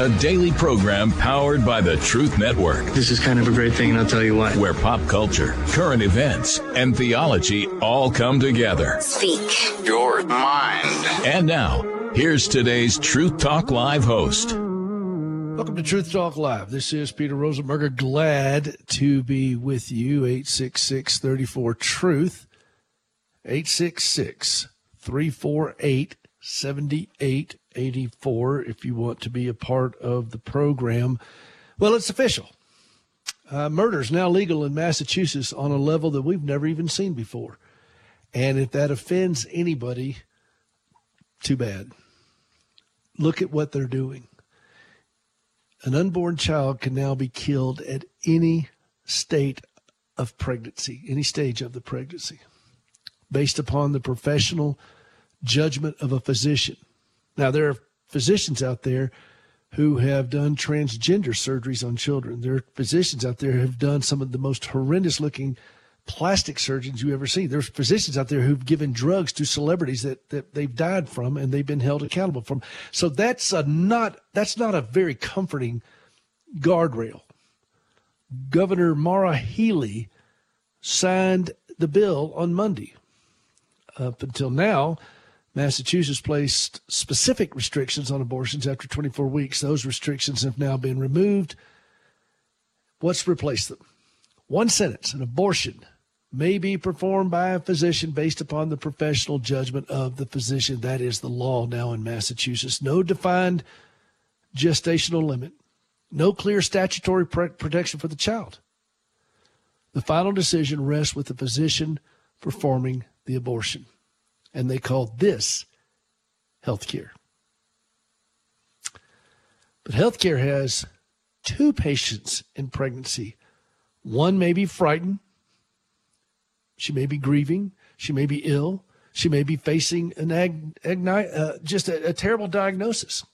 a daily program powered by the Truth Network. This is kind of a great thing, and I'll tell you why. Where pop culture, current events, and theology all come together. Speak your mind. And now, here's today's Truth Talk Live host. Welcome to Truth Talk Live. This is Peter Rosenberger. Glad to be with you. 866-34-TRUTH. 866-348-7884 if you want to be a part of the program. Well, it's official. Murder is now legal in Massachusetts on a level that we've never even seen before. And if that offends anybody, too bad. Look at what they're doing. An unborn child can now be killed at any state of pregnancy, any stage of the pregnancy, based upon the professional judgment of a physician. Now, there are physicians out there who have done transgender surgeries on children. There are physicians out there who have done some of the most horrendous-looking plastic surgeons you ever see. There's physicians out there who've given drugs to celebrities that they've died from and they've been held accountable from. So that's not a very comforting guardrail. Governor Maura Healey signed the bill on Monday. Up until now, Massachusetts placed specific restrictions on abortions after 24 weeks. Those restrictions have now been removed. What's replaced them? One sentence: an abortion may be performed by a physician based upon the professional judgment of the physician. That is the law now in Massachusetts. No defined gestational limit. No clear statutory protection for the child. The final decision rests with the physician performing the abortion. And they call this healthcare. But healthcare has two patients in pregnancy. One may be frightened. She may be grieving. She may be ill. She may be facing just a terrible diagnosis.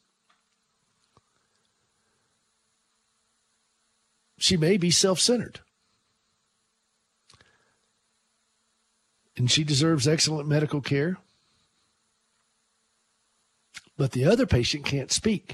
She may be self-centered. And she deserves excellent medical care. But the other patient can't speak.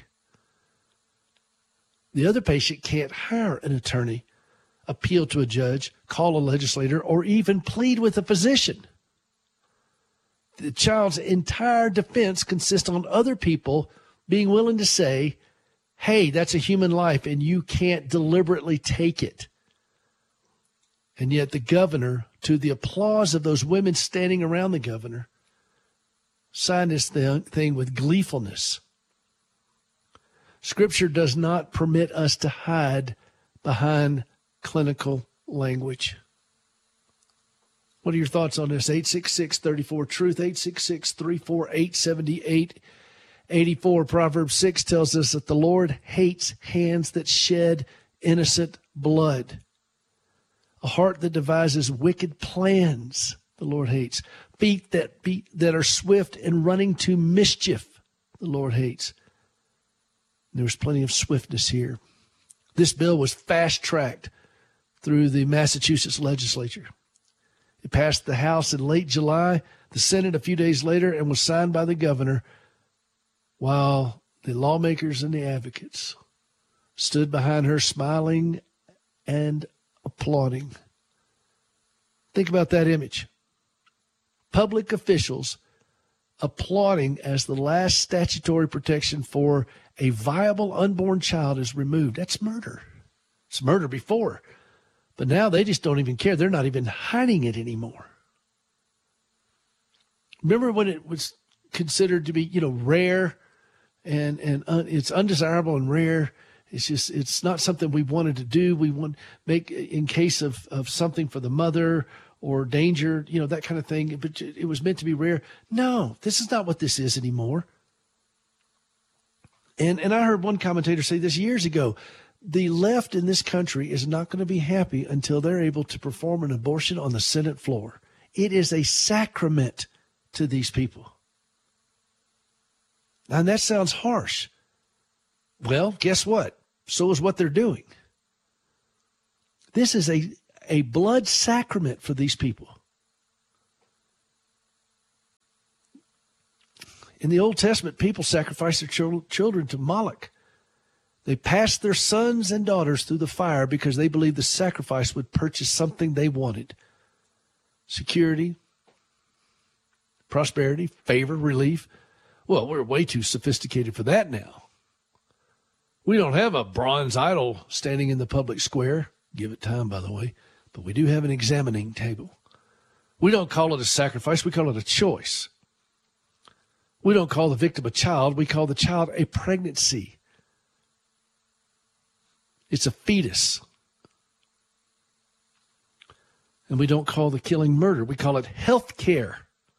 The other patient can't hire an attorney, appeal to a judge, call a legislator, or even plead with a physician. The child's entire defense consists on other people being willing to say, hey, that's a human life and you can't deliberately take it. And yet the governor, to the applause of those women standing around the governor, signed this thing with gleefulness. Scripture does not permit us to hide behind clinical language. What are your thoughts on this? 866-34-TRUTH, 866-348-7884. Proverbs 6 tells us that the Lord hates hands that shed innocent blood. A heart that devises wicked plans, the Lord hates. Feet that are swift in running to mischief, the Lord hates. There's plenty of swiftness here. This bill was fast-tracked through the Massachusetts legislature. It passed the House in late July, the Senate a few days later, and was signed by the governor, while the lawmakers and the advocates stood behind her smiling and applauding. Think about that image. Public officials applauding as the last statutory protection for a viable unborn child is removed. That's murder. It's murder before. But now they just don't even care. They're not even hiding it anymore. Remember when it was considered to be, rare and it's undesirable and rare. It's not something we wanted to do. We want make in case of something for the mother or danger, that kind of thing. But it was meant to be rare. No, this is not what this is anymore. And I heard one commentator say this years ago. The left in this country is not going to be happy until they're able to perform an abortion on the Senate floor. It is a sacrament to these people. And that sounds harsh. Well, guess what? So is what they're doing. This is a blood sacrament for these people. In the Old Testament, people sacrificed their children to Moloch. They passed their sons and daughters through the fire because they believed the sacrifice would purchase something they wanted. Security, prosperity, favor, relief. Well, we're way too sophisticated for that now. We don't have a bronze idol standing in the public square. Give it time, by the way. But we do have an examining table. We don't call it a sacrifice. We call it a choice. We don't call the victim a child. We call the child a pregnancy. It's a fetus. And we don't call the killing murder. We call it health care.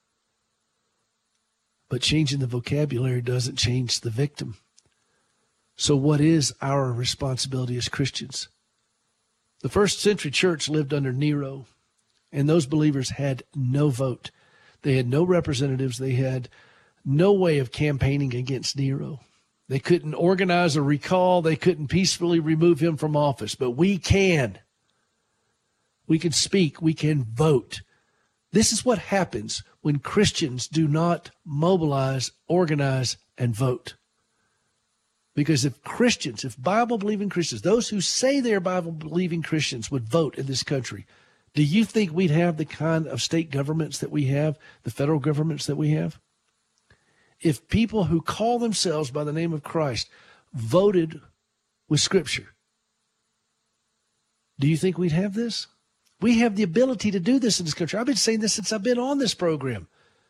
But changing the vocabulary doesn't change the victim. So what is our responsibility as Christians? The first century church lived under Nero, and those believers had no vote. They had no representatives. They had no way of campaigning against Nero. They couldn't organize a recall. They couldn't peacefully remove him from office. But we can. We can speak. We can vote. This is what happens when Christians do not mobilize, organize, and vote. Because if Christians, if Bible-believing Christians, those who say they're Bible-believing Christians would vote in this country, do you think we'd have the kind of state governments that we have, the federal governments that we have? If people who call themselves by the name of Christ voted with Scripture, do you think we'd have this? We have the ability to do this in this country. I've been saying this since I've been on this program.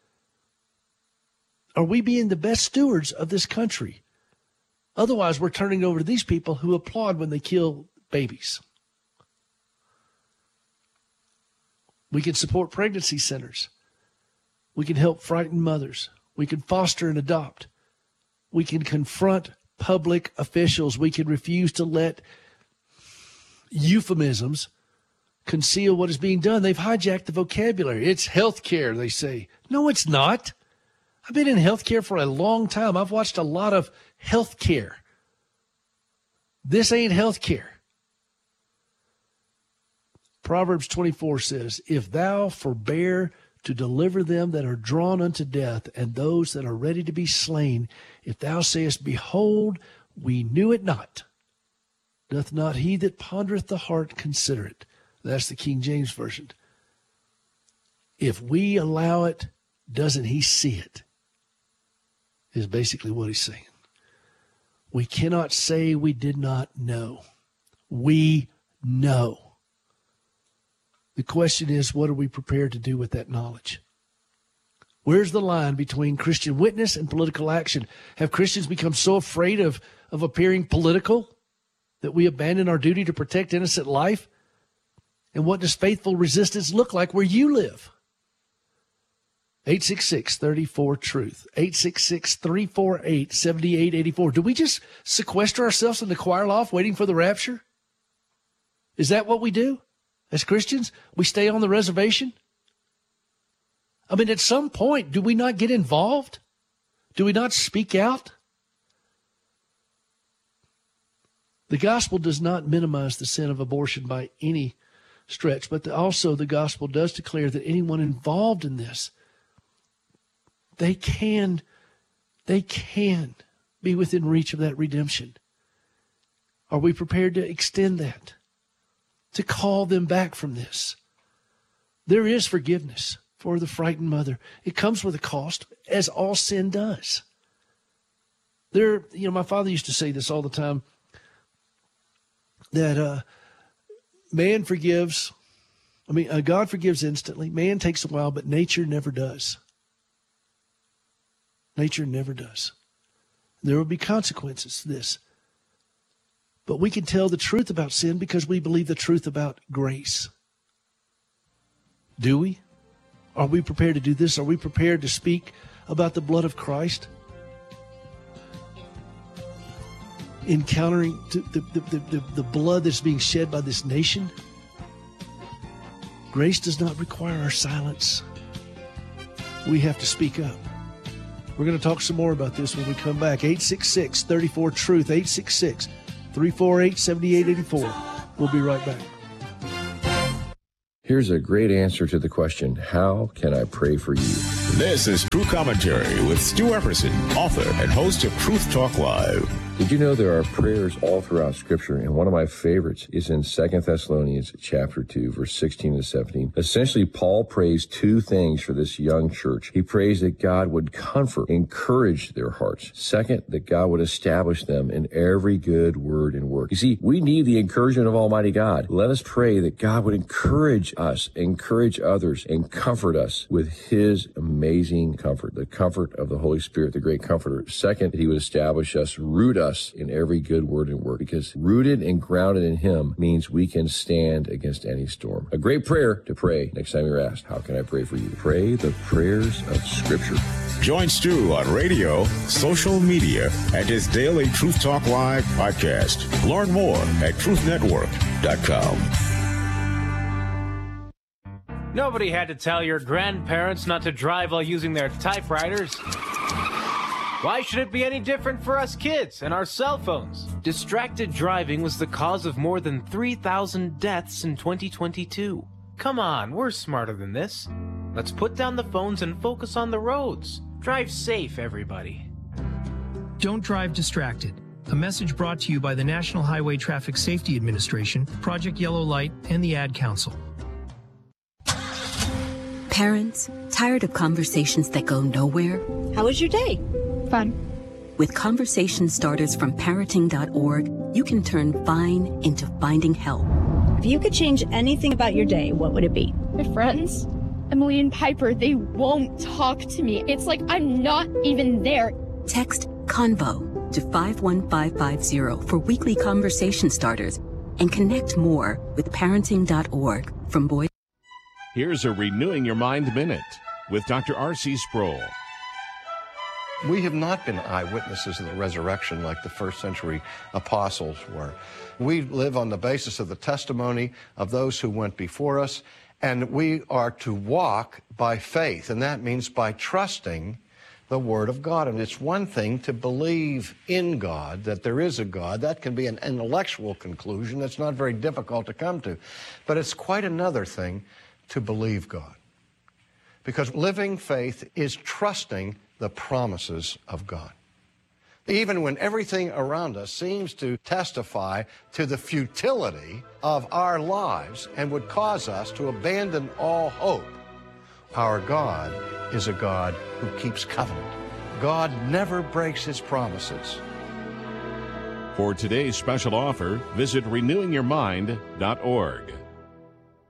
Are we being the best stewards of this country? Otherwise, we're turning it over to these people who applaud when they kill babies. We can support pregnancy centers. We can help frightened mothers. We can foster and adopt. We can confront public officials. We can refuse to let euphemisms conceal what is being done. They've hijacked the vocabulary. It's health care, they say. No, it's not. I've been in health care for a long time. I've watched a lot of health care. This ain't health care. Proverbs 24 says, if thou forbear to deliver them that are drawn unto death and those that are ready to be slain, if thou sayest, behold, we knew it not, doth not he that pondereth the heart consider it? That's the King James Version. If we allow it, doesn't he see it? Is basically what he's saying. We cannot say we did not know. We know. The question is, what are we prepared to do with that knowledge? Where's the line between Christian witness and political action? Have Christians become so afraid of appearing political that we abandon our duty to protect innocent life? And what does faithful resistance look like where you live? 866-34-TRUTH. 866-348-7884. Do we just sequester ourselves in the choir loft waiting for the rapture? Is that what we do as Christians? We stay on the reservation? I mean, at some point, do we not get involved? Do we not speak out? The gospel does not minimize the sin of abortion by any stretch, but also the gospel does declare that anyone involved in this, they can be within reach of that redemption. Are we prepared to extend that? To call them back from this? There is forgiveness for the frightened mother. It comes with a cost, as all sin does. My father used to say this all the time, that man forgives. God forgives instantly. Man takes a while, but nature never does. Nature never does. There will be consequences to this. But we can tell the truth about sin because we believe the truth about grace. Do we? Are we prepared to do this? Are we prepared to speak about the blood of Christ? Encountering the blood that's being shed by this nation? Grace does not require our silence. We have to speak up. We're going to talk some more about this when we come back. 866-34-TRUTH, 866-348-7884. We'll be right back. Here's a great answer to the question, how can I pray for you? This is True Commentary with Stu Epperson, author and host of Truth Talk Live. Did you know there are prayers all throughout Scripture? And one of my favorites is in 2 Thessalonians chapter 2, verse 16 and 17. Essentially, Paul prays two things for this young church. He prays that God would comfort, encourage their hearts. Second, that God would establish them in every good word and work. You see, we need the encouragement of Almighty God. Let us pray that God would encourage us, encourage others, and comfort us with His amazing comfort, the comfort of the Holy Spirit, the great comforter. Second, that He would establish us, root us in every good word and work, because rooted and grounded in Him means we can stand against any storm. A great prayer to pray next time you're asked, how can I pray for you? Pray the prayers of Scripture. Join Stu on radio, social media, and his daily Truth Talk Live podcast. Learn more at truthnetwork.com. Nobody had to tell your grandparents not to drive while using their typewriters. Why should it be any different for us kids and our cell phones? Distracted driving was the cause of more than 3,000 deaths in 2022. Come on, we're smarter than this. Let's put down the phones and focus on the roads. Drive safe, everybody. Don't drive distracted. A message brought to you by the National Highway Traffic Safety Administration, Project Yellow Light, and the Ad Council. Parents, tired of conversations that go nowhere? How was your day? Fun. With conversation starters from parenting.org, you can turn fine into finding help. If you could change anything about your day, what would it be? My friends, Emily and Piper, they won't talk to me. It's like I'm not even there. Text CONVO to 51550 for weekly conversation starters and connect more with parenting.org from Boy. Here's a Renewing Your Mind Minute with Dr. R.C. Sproul. We have not been eyewitnesses of the resurrection like the first century apostles were. We live on the basis of the testimony of those who went before us, and we are to walk by faith, and that means by trusting the Word of God. And it's one thing to believe in God, that there is a God. That can be an intellectual conclusion that's not very difficult to come to. But it's quite another thing to believe God. Because living faith is trusting the promises of God. Even when everything around us seems to testify to the futility of our lives and would cause us to abandon all hope, our God is a God who keeps covenant. God never breaks His promises. For today's special offer, visit renewingyourmind.org.